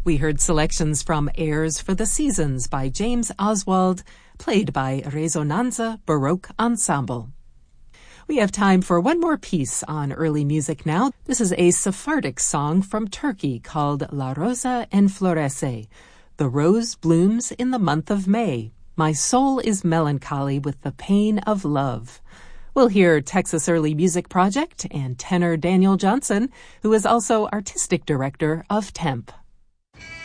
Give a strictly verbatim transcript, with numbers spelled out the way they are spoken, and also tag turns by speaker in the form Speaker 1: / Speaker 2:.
Speaker 1: We heard selections from Airs for the Seasons by James Oswald, played by Resonanza Baroque Ensemble. We have time for one more piece on early music now. This is a Sephardic song from Turkey called La Rosa Enflorece. The rose blooms in the month of May. My soul is melancholy with the pain of love. We'll hear Texas Early Music Project and tenor Daniel Johnson, who is also artistic director of Temp.